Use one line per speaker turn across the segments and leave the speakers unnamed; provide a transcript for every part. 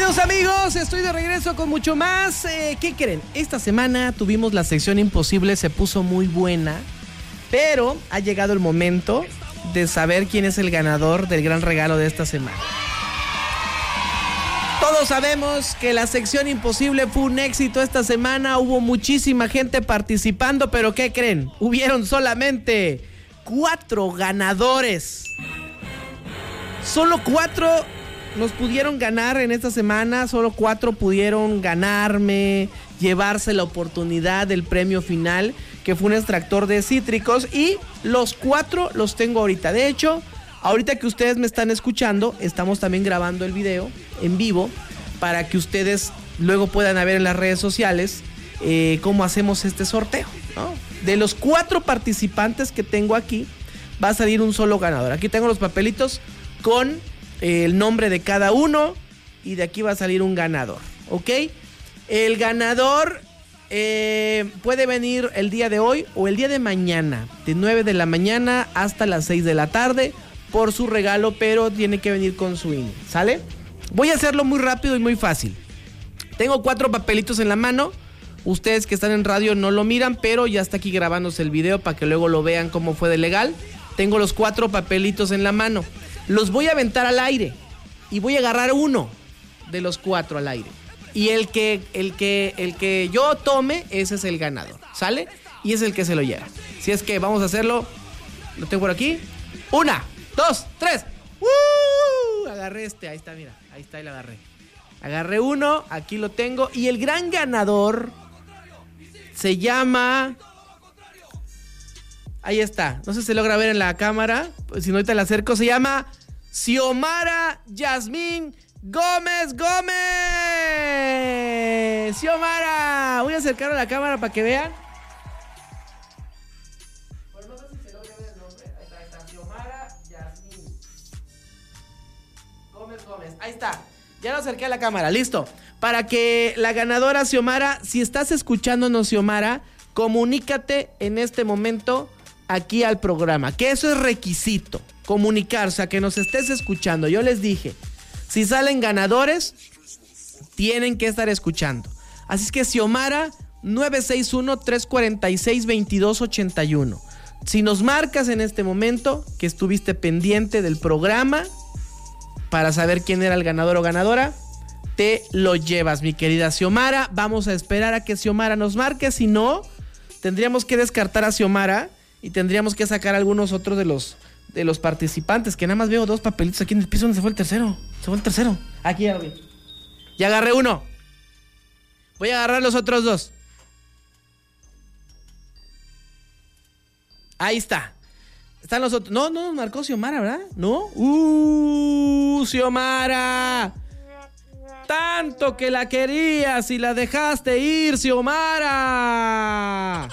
Queridos amigos, estoy de regreso con mucho más. ¿Qué creen? Esta semana tuvimos la sección imposible, se puso muy buena, pero ha llegado el momento de saber quién es el ganador del gran regalo de esta semana. Todos sabemos que la sección imposible fue un éxito esta semana, hubo muchísima gente participando, pero ¿qué creen? Hubieron solamente 4 ganadores. Solo 4 nos pudieron ganar en esta semana, solo 4 pudieron ganarme, llevarse la oportunidad del premio final, que fue un extractor de cítricos, y los 4 los tengo ahorita. De hecho, ahorita que ustedes me están escuchando, estamos también grabando el video en vivo para que ustedes luego puedan ver en las redes sociales cómo hacemos este sorteo, ¿no? De los 4 participantes que tengo aquí, va a salir un solo ganador. Aquí tengo los papelitos con el nombre de cada uno y de aquí va a salir un ganador, ¿ok? El ganador puede venir el día de hoy o el día de mañana, de 9 de la mañana hasta las 6 de la tarde por su regalo, pero tiene que venir con su INE, ¿sale? Voy a hacerlo muy rápido y muy fácil. Tengo 4 papelitos en la mano. Ustedes que están en radio no lo miran, pero ya está aquí grabándose el video para que luego lo vean cómo fue de legal. Tengo los 4 papelitos en la mano. Los voy a aventar al aire y voy a agarrar uno de los 4 al aire. Y el que yo tome, ese es el ganador, ¿sale? Y es el que se lo lleva. Si es que vamos a hacerlo, lo tengo por aquí. 1, 2, 3. Agarré ahí está, mira, ahí está y lo agarré. Agarré uno, aquí lo tengo. Y el gran ganador se llama... Ahí está, no sé si se logra ver en la cámara, pues si no ahorita la acerco. Se llama Xiomara Yasmín Gómez. Xiomara, voy a acercar a la cámara para que vean. Bueno, no sé si se logra ver el nombre. Ahí está, Xiomara Yasmín Gómez. Ahí está, ya lo acerqué a la cámara, listo. Para que la ganadora Xiomara, si estás escuchándonos Xiomara, comunícate en este momento aquí al programa, que eso es requisito, comunicar, o sea, que nos estés escuchando. Yo les dije, si salen ganadores, tienen que estar escuchando. Así es que Xiomara, 961-346-2281. Si nos marcas en este momento que estuviste pendiente del programa para saber quién era el ganador o ganadora, te lo llevas, mi querida Xiomara. Vamos a esperar a que Xiomara nos marque, si no, tendríamos que descartar a Xiomara y tendríamos que sacar algunos otros de los participantes, que nada más veo 2 papelitos aquí en el piso. ¿Dónde se fue el tercero? Aquí ya lo vi. Ya agarré uno. Voy a agarrar los otros 2. Ahí está. Están los otros. No nos marcó Xiomara, ¿verdad? ¿No? Xiomara. Tanto que la querías y la dejaste ir, Xiomara.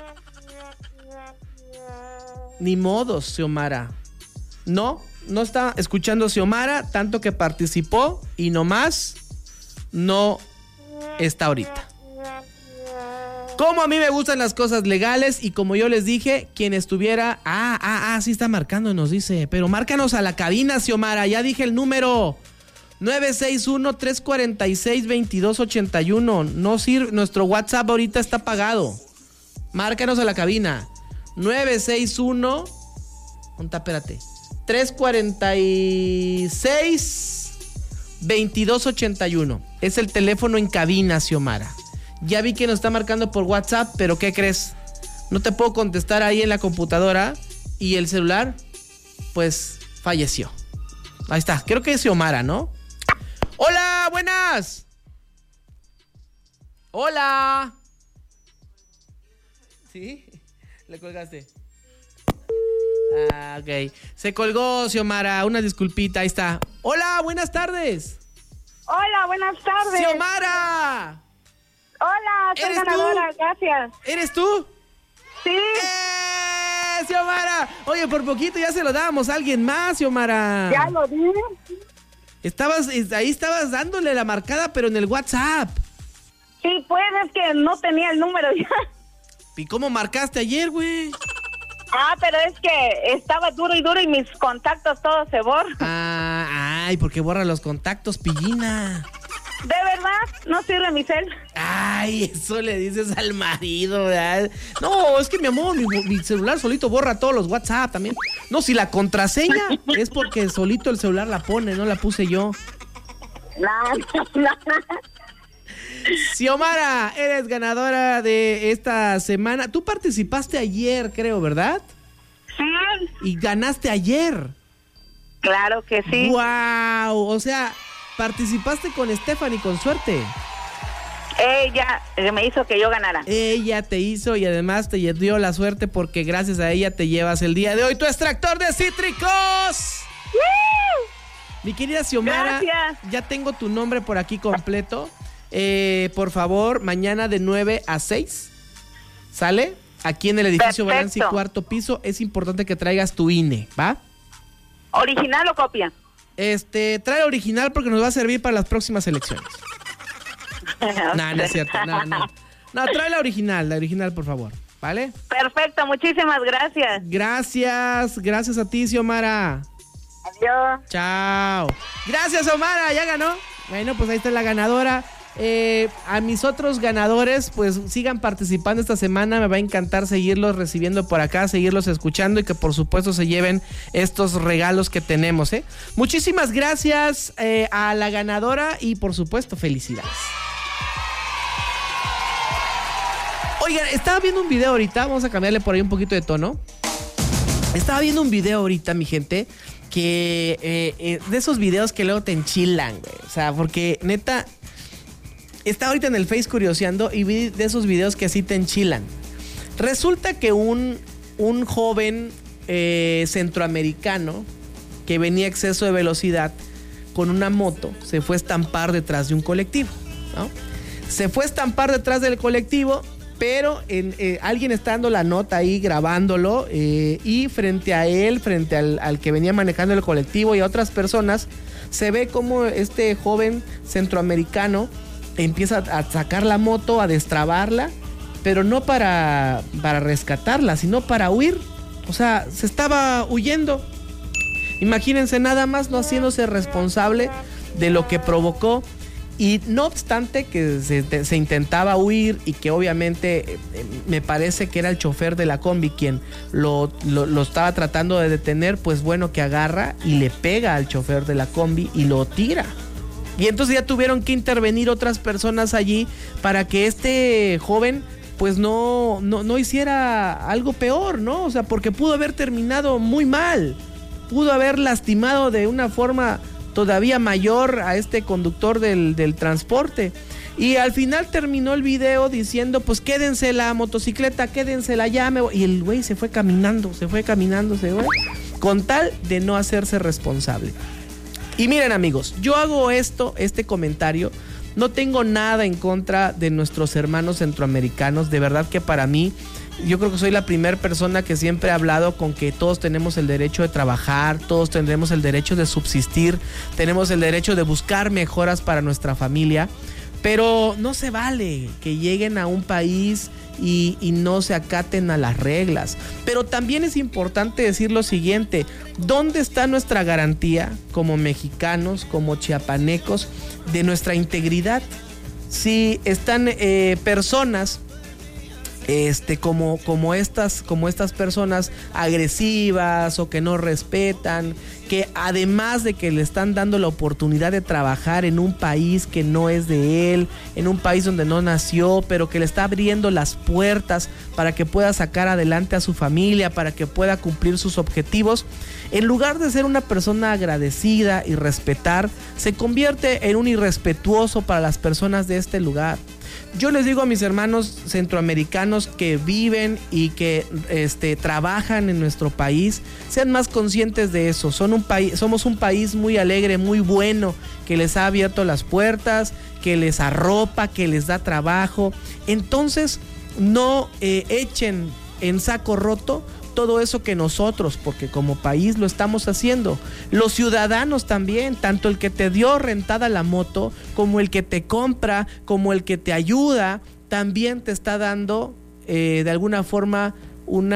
Ni modo, Xiomara. No está escuchando Xiomara, tanto que participó y nomás no está ahorita. Como a mí me gustan las cosas legales y como yo les dije, quien estuviera... sí está marcando, nos dice. Pero márcanos a la cabina, Xiomara, ya dije el número. 961-346-2281. No sirve, nuestro WhatsApp ahorita está apagado. Márcanos a la cabina. 961... espérate. 346-2281. Es el teléfono en cabina, Xiomara. Ya vi que nos está marcando por WhatsApp, pero ¿qué crees? No te puedo contestar ahí en la computadora y el celular, pues, falleció. Ahí está, creo que es Xiomara, ¿no? ¡Hola! ¡Buenas! ¡Hola! ¿Sí? ¿Le colgaste? Ok. Se colgó, Xiomara. Una disculpita, ahí está. ¡Hola! ¡Buenas tardes!
¡Hola! ¡Buenas tardes!
¡Xiomara!
¡Hola! Soy ganadora, gracias.
¿Eres tú?
Sí.
Xiomara! Oye, por poquito ya se lo dábamos a alguien más, Xiomara.
Ya lo vi.
Ahí estabas dándole la marcada, pero en el WhatsApp.
Sí, pues es que no tenía el número ya.
¿Y cómo marcaste ayer, güey?
Pero es que estaba duro y mis contactos todos se borran.
Ay, ¿por qué borra los contactos, pillina?
¿De verdad? ¿No sirve mi cel?
Ay, eso le dices al marido, ¿verdad? No, es que mi amor, mi celular solito borra todos los WhatsApp también. No, si la contraseña es porque solito el celular la pone, no la puse yo.
No.
Xiomara, eres ganadora de esta semana. Tú participaste ayer, creo, ¿verdad?
Sí.
Y ganaste ayer.
Claro que sí.
¡Wow! O sea, participaste con Stephanie con suerte.
Ella me hizo que yo ganara.
Ella te hizo y además te dio la suerte porque gracias a ella te llevas el día de hoy tu extractor de cítricos. Mi querida Xiomara,
gracias.
Ya tengo tu nombre por aquí completo. Por favor, mañana de 9 a 6, ¿sale? Aquí en el edificio Balanci, cuarto piso. Es importante que traigas tu INE, ¿va?
¿Original o copia?
Trae original porque nos va a servir para las próximas elecciones. No es cierto, no, trae la original, por favor, ¿vale?
Perfecto, muchísimas gracias.
Gracias a ti, Xiomara.
Adiós.
Chao. Gracias, Xiomara, ya ganó. Bueno, pues ahí está la ganadora. A mis otros ganadores, pues sigan participando esta semana. Me va a encantar seguirlos recibiendo por acá, seguirlos escuchando y que por supuesto se lleven estos regalos que tenemos, ¿eh? Muchísimas gracias a la ganadora y por supuesto felicidades. Oigan, estaba viendo un video ahorita, vamos a cambiarle por ahí un poquito de tono. Estaba viendo un video ahorita, mi gente, que de esos videos que luego te enchilan, güey. O sea, porque neta, estaba ahorita en el Face curioseando y vi de esos videos que así te enchilan. Resulta que un joven centroamericano que venía a exceso de velocidad con una moto se fue a estampar detrás de un colectivo, ¿no? Se fue a estampar detrás del colectivo, pero alguien está dando la nota ahí grabándolo y frente a él, frente al que venía manejando el colectivo y a otras personas, se ve como este joven centroamericano empieza a sacar la moto, a destrabarla, pero no para rescatarla, sino para huir. O sea, se estaba huyendo. Imagínense, nada más no haciéndose responsable de lo que provocó. Y no obstante que se intentaba huir y que obviamente me parece que era el chofer de la combi quien lo estaba tratando de detener, pues bueno, que agarra y le pega al chofer de la combi y lo tira. Y entonces ya tuvieron que intervenir otras personas allí para que este joven pues no hiciera algo peor, ¿no? O sea, porque pudo haber terminado muy mal, pudo haber lastimado de una forma todavía mayor a este conductor del transporte. Y al final terminó el video diciendo, pues quédense la motocicleta, quédensela ya. Y el güey se fue caminando, con tal de no hacerse responsable. Y miren, amigos, yo hago este comentario, no tengo nada en contra de nuestros hermanos centroamericanos. De verdad que para mí, yo creo que soy la primera persona que siempre ha hablado con que todos tenemos el derecho de trabajar, todos tendremos el derecho de subsistir, tenemos el derecho de buscar mejoras para nuestra familia, pero no se vale que lleguen a un país y no se acaten a las reglas. Pero también es importante decir lo siguiente: ¿dónde está nuestra garantía como mexicanos, como chiapanecos, de nuestra integridad? Si están personas como estas personas agresivas o que no respetan, que además de que le están dando la oportunidad de trabajar en un país que no es de él, en un país donde no nació, pero que le está abriendo las puertas para que pueda sacar adelante a su familia, para que pueda cumplir sus objetivos, en lugar de ser una persona agradecida y respetar, se convierte en un irrespetuoso para las personas de este lugar. Yo les digo a mis hermanos centroamericanos que viven y que trabajan en nuestro país, sean más conscientes de eso. Somos un país muy alegre, muy bueno, que les ha abierto las puertas, que les arropa, que les da trabajo. Entonces, no echen en saco roto todo eso que nosotros, porque como país lo estamos haciendo. Los ciudadanos también, tanto el que te dio rentada la moto, como el que te compra, como el que te ayuda, también te está dando de alguna forma un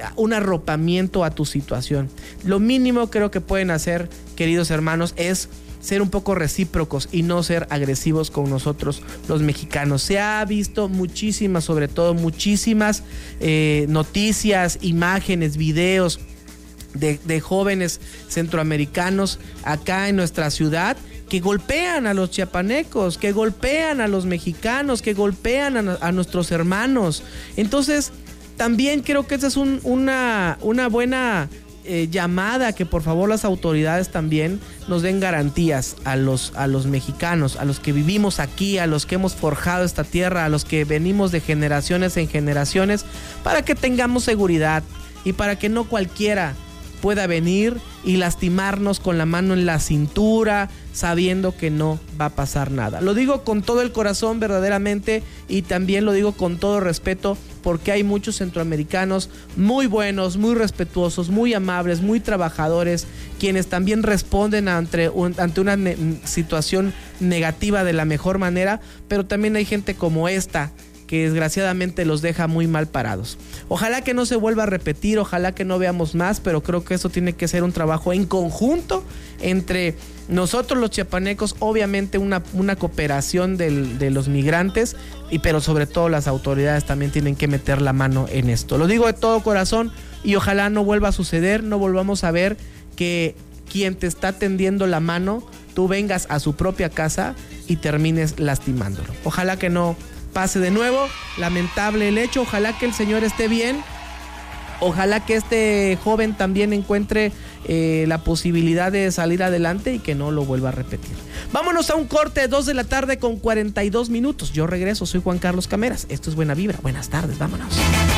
arropamiento a tu situación. Lo mínimo creo que pueden hacer, queridos hermanos, es ser un poco recíprocos y no ser agresivos con nosotros los mexicanos. Se ha visto muchísimas, sobre todo muchísimas noticias, imágenes, videos de jóvenes centroamericanos acá en nuestra ciudad que golpean a los chiapanecos, que golpean a los mexicanos, que golpean a nuestros hermanos. Entonces, también creo que esa es una buena llamada, que por favor las autoridades también nos den garantías a los mexicanos, a los que vivimos aquí, a los que hemos forjado esta tierra, a los que venimos de generaciones en generaciones, para que tengamos seguridad y para que no cualquiera pueda venir y lastimarnos con la mano en la cintura, sabiendo que no va a pasar nada. Lo digo con todo el corazón verdaderamente, y también lo digo con todo respeto, porque hay muchos centroamericanos muy buenos, muy respetuosos, muy amables, muy trabajadores, quienes también responden ante una situación negativa de la mejor manera, pero también hay gente como esta que desgraciadamente los deja muy mal parados. Ojalá que no se vuelva a repetir, ojalá que no veamos más, pero creo que eso tiene que ser un trabajo en conjunto entre nosotros los chiapanecos, obviamente una cooperación de los migrantes, pero sobre todo las autoridades también tienen que meter la mano en esto. Lo digo de todo corazón y ojalá no vuelva a suceder, no volvamos a ver que quien te está tendiendo la mano, tú vengas a su propia casa y termines lastimándolo. Ojalá que no pase de nuevo, lamentable el hecho, ojalá que el señor esté bien, ojalá que este joven también encuentre la posibilidad de salir adelante y que no lo vuelva a repetir. Vámonos a un corte, 2:42 p.m. Yo regreso, soy Juan Carlos Cameras, esto es Buena Vibra, buenas tardes, vámonos.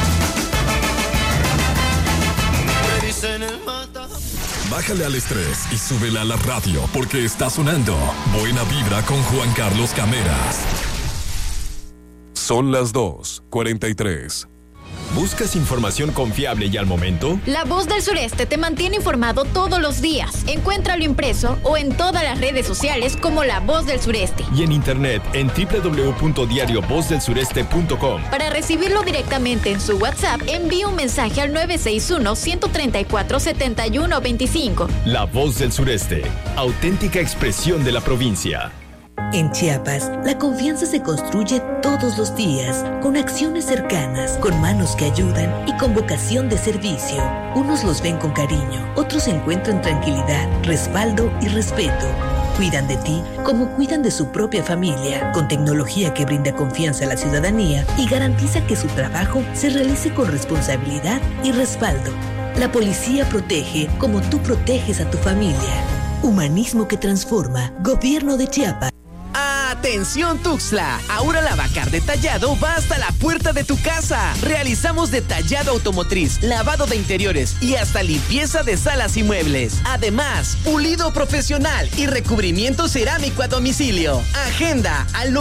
Bájale al estrés y súbele a la radio, porque está sonando Buena Vibra con Juan Carlos Cameras. Son las 2:43.
¿Buscas información confiable y al momento?
La Voz del Sureste te mantiene informado todos los días. Encuéntralo impreso o en todas las redes sociales como La Voz del Sureste.
Y en internet en www.diariovozdelsureste.com.
Para recibirlo directamente en su WhatsApp, envíe un mensaje al 961-134-7125.
La Voz del Sureste, auténtica expresión de la provincia.
En Chiapas, la confianza se construye todos los días, con acciones cercanas, con manos que ayudan y con vocación de servicio. Unos los ven con cariño, otros encuentran tranquilidad, respaldo y respeto. Cuidan de ti como cuidan de su propia familia, con tecnología que brinda confianza a la ciudadanía y garantiza que su trabajo se realice con responsabilidad y respaldo. La policía protege como tú proteges a tu familia. Humanismo que transforma. Gobierno de Chiapas.
¡Atención Tuxtla! Ahora Lavacar Detallado va hasta la puerta de tu casa. Realizamos detallado automotriz, lavado de interiores y hasta limpieza de salas y muebles. Además, pulido profesional y recubrimiento cerámico a domicilio. Agenda al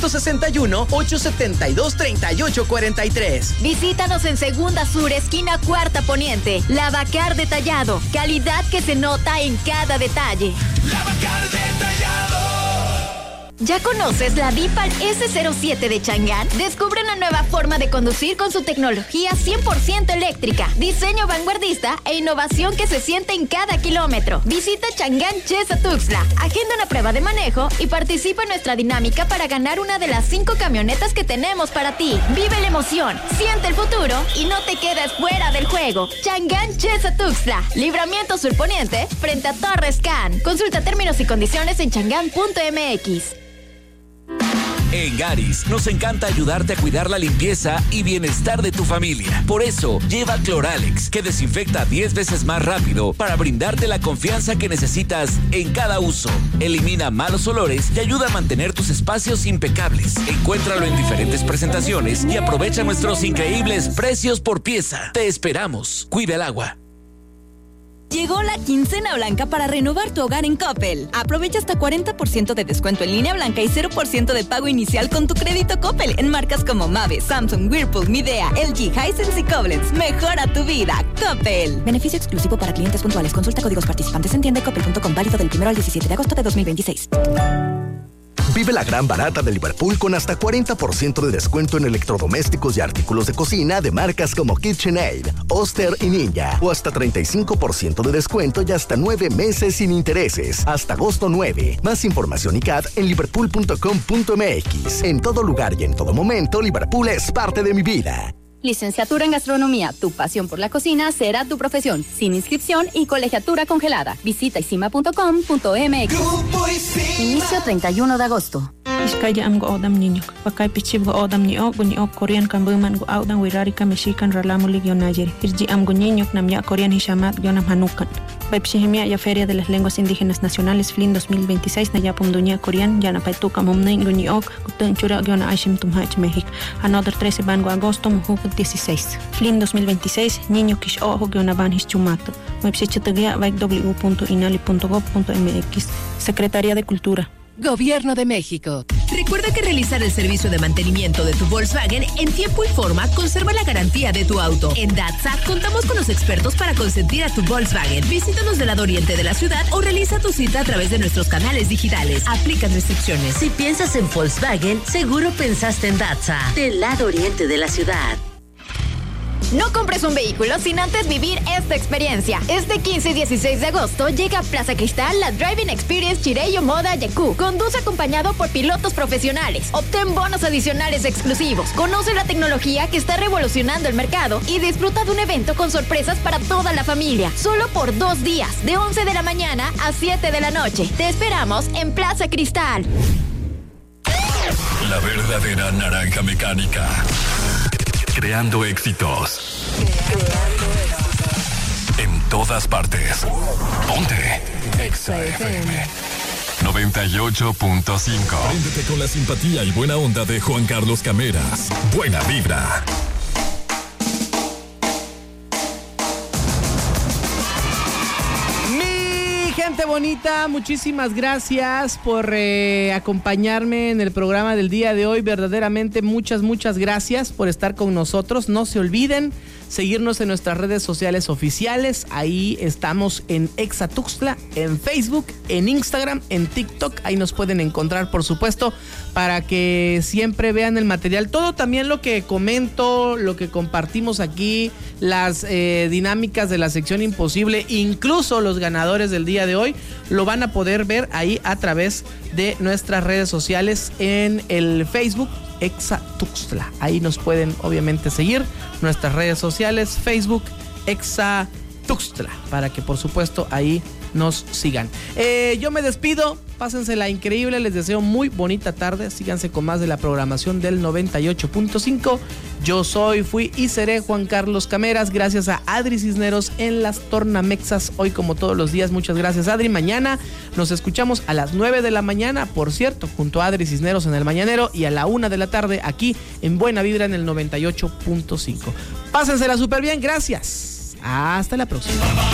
962-872-3843.
Visítanos en Segunda Sur, esquina Cuarta Poniente. Lavacar Detallado. Calidad que se nota en cada detalle.
Lavacar Detallado.
¿Ya conoces la Dipal S07 de Chang'an? Descubre una nueva forma de conducir con su tecnología 100% eléctrica, diseño vanguardista e innovación que se siente en cada kilómetro. Visita Chang'an Chesa Tuxtla, agenda una prueba de manejo y participa en nuestra dinámica para ganar una de las 5 camionetas que tenemos para ti. Vive la emoción, siente el futuro y no te quedes fuera del juego. Chang'an Chesa Tuxtla, Libramiento Surponiente, frente a Torres Can. Consulta términos y condiciones en chang'an.mx.
En Garis nos encanta ayudarte a cuidar la limpieza y bienestar de tu familia. Por eso, lleva Cloralex, que desinfecta 10 veces más rápido para brindarte la confianza que necesitas en cada uso. Elimina malos olores y ayuda a mantener tus espacios impecables. Encuéntralo en diferentes presentaciones y aprovecha nuestros increíbles precios por pieza. Te esperamos. Cuida el agua.
Llegó la quincena blanca para renovar tu hogar en Coppel. Aprovecha hasta 40% de descuento en línea blanca y 0% de pago inicial con tu crédito Coppel en marcas como Mave, Samsung, Whirlpool, Midea, LG, Hisense y Koblenz. Mejora tu vida, Coppel. Beneficio exclusivo para clientes puntuales. Consulta códigos participantes en tienda y coppel.com, válido del 1 al 17 de agosto de 2026.
Vive la gran barata de Liverpool con hasta 40% de descuento en electrodomésticos y artículos de cocina de marcas como KitchenAid, Oster y Ninja. O hasta 35% de descuento y hasta 9 meses sin intereses. Hasta agosto 9. Más información y CAD en liverpool.com.mx. En todo lugar y en todo momento, Liverpool es parte de mi vida.
Licenciatura en Gastronomía, tu pasión por la cocina será tu profesión, sin inscripción y colegiatura congelada. Visita isima.com.mx. Inicio 31 de agosto.
Iskaya am go odam niño. Pakay pichib go odam niok Korean kan buman go audan wirarika mexican ralamulig yonayer. Irji am go niño namya Korean hishamat yonam hanukan. Paipshihimia ya Feria de las Lenguas Indígenas Nacionales FLIN 2026 Nayapum Dunia Korean Yana Paituka Momnain Guniok Guten Chura Giona Aishim Tumhach México. Another 13 Bango Agosto Mujuk 16. FLIN 2026 Niño Kish Ojo Giona Banhis Chumato. Website www.inali.gov.mx. Secretaría de Cultura.
Gobierno de México. Recuerda que realizar el servicio de mantenimiento de tu Volkswagen en tiempo y forma conserva la garantía de tu auto. En DATSA contamos con los expertos para consentir a tu Volkswagen. Visítanos del lado oriente de la ciudad o realiza tu cita a través de nuestros canales digitales. Aplican restricciones.
Si piensas en Volkswagen, seguro pensaste en DATSA, del lado oriente de la ciudad.
No compres un vehículo sin antes vivir esta experiencia. Este 15 y 16 de agosto llega a Plaza Cristal la Driving Experience Chireyo Moda Yaku. Conduce acompañado por pilotos profesionales. Obtén bonos adicionales exclusivos. Conoce la tecnología que está revolucionando el mercado y disfruta de un evento con sorpresas para toda la familia. Solo por 2 días, de 11 de la mañana a 7 de la noche. Te esperamos en Plaza Cristal.
La verdadera naranja mecánica. Creando éxitos. En todas partes. Ponte Exa FM 98.5. Préndete con la simpatía y buena onda de Juan Carlos Cameras. Buena vibra.
Gente bonita, muchísimas gracias por acompañarme en el programa del día de hoy. Verdaderamente muchas gracias por estar con nosotros. No se olviden seguirnos en nuestras redes sociales oficiales. Ahí estamos en Exa Tuxtla, en Facebook, en Instagram, en TikTok. Ahí nos pueden encontrar, por supuesto, para que siempre vean el material. Todo también lo que comento, lo que compartimos aquí, las dinámicas de la sección imposible, incluso los ganadores del día de hoy, lo van a poder ver ahí a través de nuestras redes sociales en el Facebook Exa Tuxtla. Ahí nos pueden obviamente seguir nuestras redes sociales, Facebook Exa Tuxtla, para que por supuesto ahí nos sigan. Yo me despido, pásensela increíble, les deseo muy bonita tarde, síganse con más de la programación del 98.5. Yo fui y seré Juan Carlos Cameras, gracias a Adri Cisneros en las tornamexas, hoy como todos los días. Muchas gracias, Adri. Mañana nos escuchamos a las 9 de la mañana, por cierto, junto a Adri Cisneros en el Mañanero, y a la 1 de la tarde aquí en Buena Vibra en el 98.5. Pásensela súper bien, gracias. Hasta la próxima.